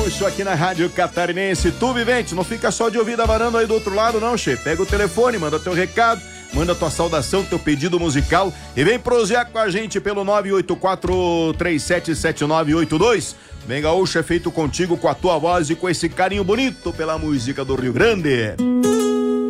Puxo aqui na Rádio Catarinense. Tu, vivente, não fica só de ouvido abanando aí do outro lado, não, che. Pega o telefone, manda teu recado, manda tua saudação, teu pedido musical e vem prosear com a gente pelo 984-377982. Vem, gaúcho, é feito contigo com a tua voz e com esse carinho bonito pela música do Rio Grande.